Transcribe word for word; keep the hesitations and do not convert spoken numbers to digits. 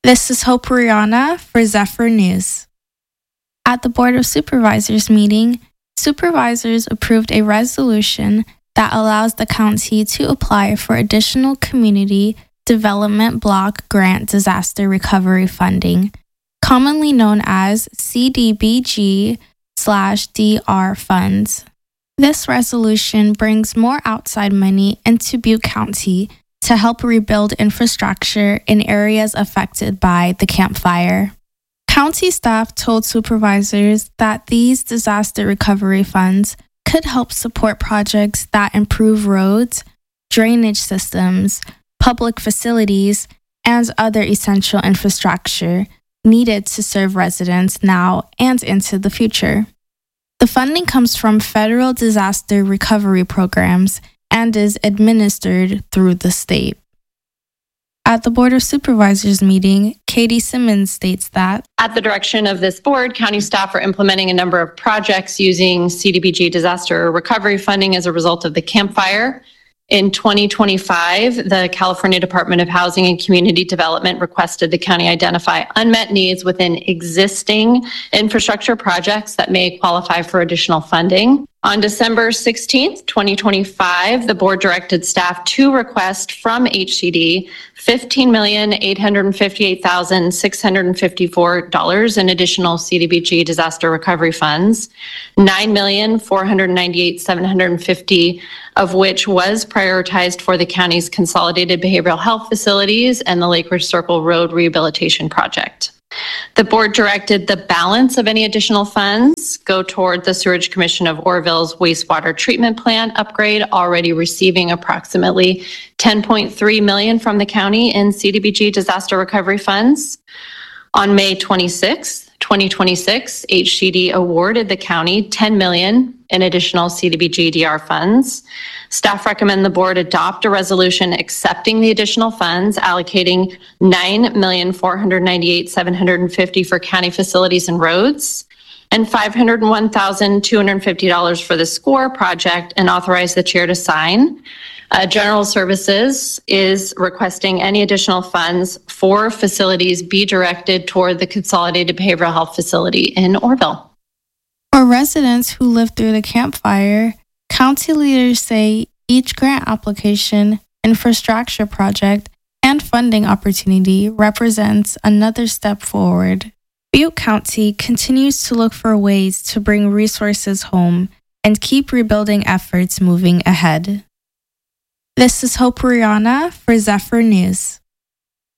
This is Hope Rihanna for Zephyr News. At the Board of Supervisors meeting, supervisors approved a resolution that allows the county to apply for additional community development block grant disaster recovery funding, commonly known as C D B G slash D R funds. This resolution brings more outside money into Butte County to help rebuild infrastructure in areas affected by the Camp Fire. County staff told supervisors that these disaster recovery funds could help support projects that improve roads, drainage systems, public facilities, and other essential infrastructure needed to serve residents now and into the future. The funding comes from federal disaster recovery programs and is administered through the state. At the Board of Supervisors meeting, Katie Simmons states that, at the direction of this board, county staff are implementing a number of projects using C D B G disaster recovery funding as a result of the Camp Fire. In twenty twenty-five, the California Department of Housing and Community Development requested the county identify unmet needs within existing infrastructure projects that may qualify for additional funding. On December sixteenth, twenty twenty-five, the board directed staff to request from H C D fifteen million eight hundred fifty-eight thousand six hundred fifty-four dollars in additional C D B G disaster recovery funds, nine million four hundred ninety-eight thousand seven hundred fifty dollars of which was prioritized for the county's consolidated behavioral health facilities and the Lake Ridge Circle Road Rehabilitation Project. The board directed the balance of any additional funds go toward the Sewerage Commission of Oroville's wastewater treatment plant upgrade, already receiving approximately ten point three million dollars from the county in C D B G disaster recovery funds. On May twenty-sixth, twenty twenty-six, H C D awarded the county ten million dollars in additional C D B G D R funds. Staff recommend the board adopt a resolution accepting the additional funds, allocating nine million four hundred ninety-eight thousand seven hundred fifty dollars for county facilities and roads, and five hundred one thousand two hundred fifty dollars for the SCORE project, and authorize the chair to sign. Uh, General Services is requesting any additional funds for facilities be directed toward the Consolidated Behavioral Health Facility in Oroville. For residents who lived through the Camp Fire, county leaders say each grant application, infrastructure project, and funding opportunity represents another step forward. Butte County continues to look for ways to bring resources home and keep rebuilding efforts moving ahead. This is Hope Rihanna for Zephyr News.